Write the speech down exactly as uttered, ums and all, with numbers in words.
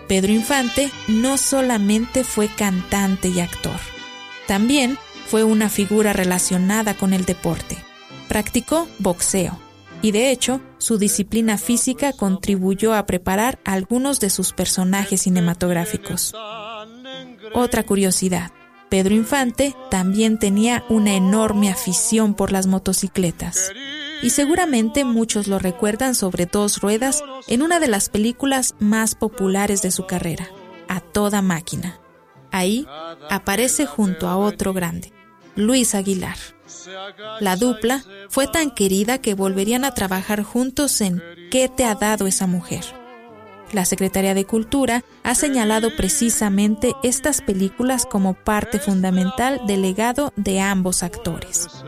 Pedro Infante no solamente fue cantante y actor, también fue una figura relacionada con el deporte. Practicó boxeo y, de hecho, su disciplina física contribuyó a preparar a algunos de sus personajes cinematográficos. Otra curiosidad: Pedro Infante también tenía una enorme afición por las motocicletas. Y seguramente muchos lo recuerdan sobre dos ruedas en una de las películas más populares de su carrera, A Toda Máquina. Ahí aparece junto a otro grande, Luis Aguilar. La dupla fue tan querida que volverían a trabajar juntos en ¿Qué te ha dado esa mujer? La Secretaría de Cultura ha señalado precisamente estas películas como parte fundamental del legado de ambos actores.